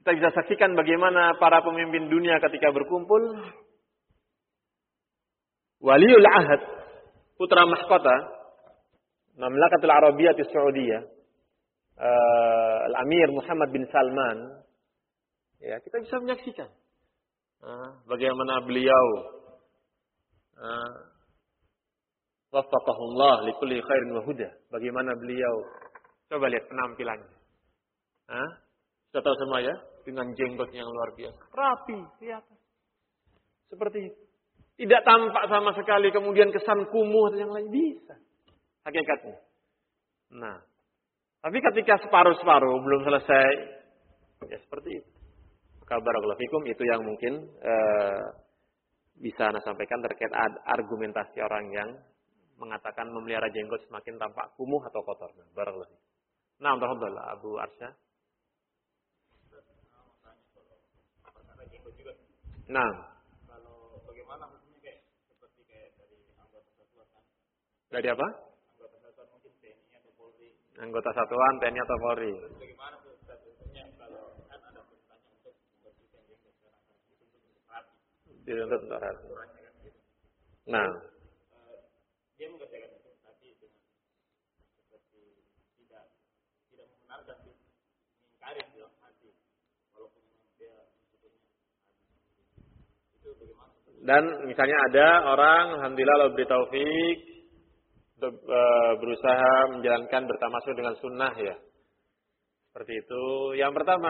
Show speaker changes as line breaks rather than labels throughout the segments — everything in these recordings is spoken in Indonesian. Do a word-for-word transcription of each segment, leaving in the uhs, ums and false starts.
Kita bisa saksikan bagaimana para pemimpin dunia ketika berkumpul. Waliul Ahad, putra mahkota Mamlakatul Arabiyyah Saudiyah, uh, Al-Amir Muhammad bin Salman, ya, kita bisa menyaksikan uh, bagaimana beliau uh, waffaqahullah likulli khairin wa huda, bagaimana beliau, coba lihat penampilannya. Uh, Sudah tahu semua ya, dengan jenggot yang luar biasa, rapi, kelihatan. Seperti itu. Tidak tampak sama sekali kemudian kesan kumuh atau yang lain, bisa. Hakikatnya. Nah, tapi ketika separuh-separuh belum selesai, ya seperti itu. Maka barakallahu fikum, itu yang mungkin eh, bisa Anda sampaikan terkait argumentasi orang yang mengatakan memelihara jenggot semakin tampak kumuh atau kotor. Nah, barakallahu fikum. Nah, alhamdulillah Abu Arsya. Nah,
kalau bagaimana maksudnya kayak seperti kayak dari anggota satuan kan?
Dari apa?
Anggota satuan mungkin T N I atau Polri.
Anggota satuan T N I atau Polri.
Terus bagaimana tuh statusnya kalau kan ada perintahnya untuk membersihkan jenggot sekarang kan itu untuk rapi.
Dituntut untuk rapi.
Aturannya kan gitu.
Nah,
Uh, dia mengerjakan itu tapi dengan seperti tidak tidak membenarkan sih, mengingkari dalam hati walaupun memang dia sebetulnya itu bagaimana?
dan misalnya ada orang, alhamdulillah Allah beri taufik untuk uh, berusaha menjalankan bertamasuk dengan sunnah ya. Seperti itu. Yang pertama,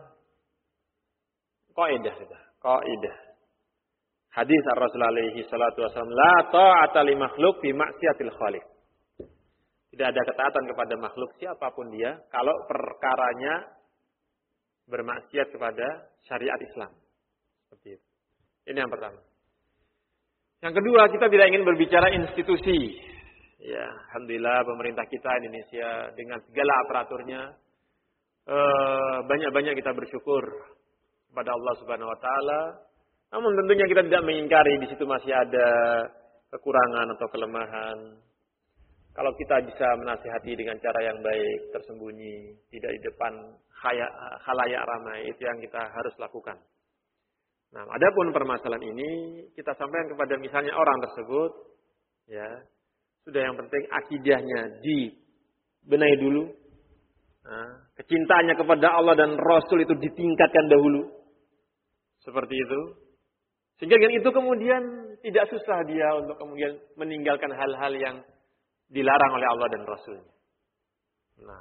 kaidah sudah, kaidah. Hadis Rasulullah alaihi salatu wasallam, la ta'ata li makhluk fi maksiatil khaliq. Tidak ada ketaatan kepada makhluk siapapun dia kalau perkaranya bermaksiat kepada syariat Islam. Seperti itu. Ini yang pertama. Yang kedua, kita tidak ingin berbicara institusi. Ya, alhamdulillah pemerintah kita Indonesia dengan segala aparaturnya, eh, banyak-banyak kita bersyukur kepada Allah Subhanahu wa taala. Namun tentunya kita tidak mengingkari di situ masih ada kekurangan atau kelemahan. Kalau kita bisa menasihati dengan cara yang baik, tersembunyi, tidak di depan khalayak ramai, itu yang kita harus lakukan. Nah, adapun permasalahan ini kita sampaikan kepada misalnya orang tersebut, ya sudah, yang penting akidahnya dibenahi dulu, nah, kecintaannya kepada Allah dan Rasul itu ditingkatkan dahulu, seperti itu, sehingga dengan itu kemudian tidak susah dia untuk kemudian meninggalkan hal-hal yang dilarang oleh Allah dan Rasulnya. Nah,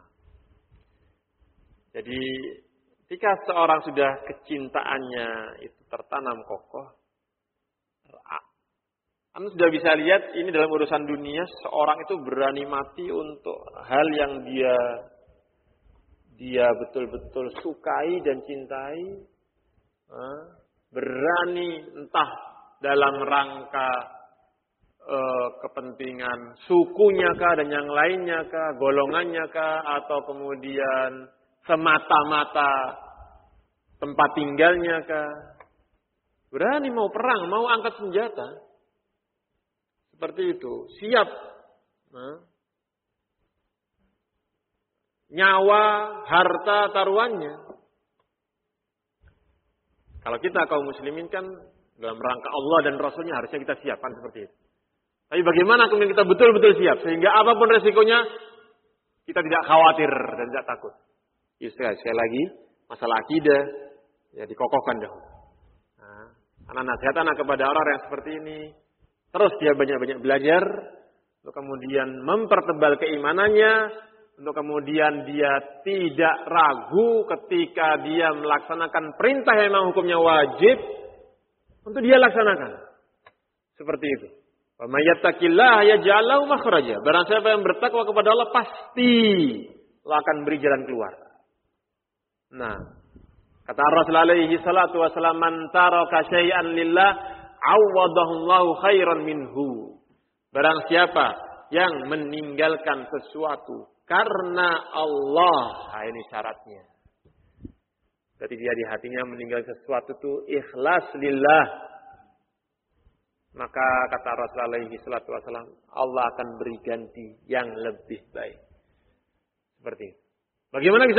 jadi ketika seorang sudah kecintaannya itu tertanam kokoh, Anda sudah bisa lihat ini dalam urusan dunia, seorang itu berani mati untuk hal yang dia dia betul-betul sukai dan cintai, berani entah dalam rangka eh, kepentingan sukunya kah dan yang lainnya kah, golongannya kah, atau kemudian semata-mata tempat tinggalnya kah, berani mau perang, mau angkat senjata. Seperti itu, siap nah, nyawa, harta, taruhannya. Kalau kita kaum muslimin kan dalam rangka Allah dan Rasulnya harusnya kita siapkan seperti itu. Tapi bagaimana kemudian kita betul-betul siap sehingga apapun resikonya kita tidak khawatir dan tidak takut. Sekali, sekali lagi masalah akidah ya dikokohkan dahulu. Nah, anak nasihat anak kepada orang yang seperti ini, terus dia banyak-banyak belajar untuk kemudian mempertebal keimanannya, untuk kemudian dia tidak ragu ketika dia melaksanakan perintah yang memang hukumnya wajib untuk dia laksanakan. Seperti itu. Wa may yattaqillaha yaj'al lahu makhraja. Barang siapa yang bertakwa kepada Allah pasti Allah akan beri jalan keluar. Nah, kata Rasulullah alaihi salatu wasallam, man taraka syai'an lillah awadahu Allahu khairan minhu. Barang siapa yang meninggalkan sesuatu karena Allah, nah ini syaratnya. Jadi dia di hatinya meninggalkan sesuatu itu ikhlas lillah. Maka kata Rasulullah alaihi salatu wasallam, Allah akan beri ganti yang lebih baik. Seperti itu. Bagaimana bisa